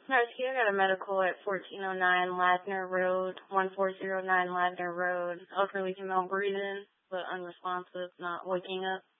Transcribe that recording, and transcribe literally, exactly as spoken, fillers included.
Rescue, I got a medical at fourteen oh nine Ladner Road, one four zero nine Ladner Road. Elderly female breathing, but unresponsive, not waking up.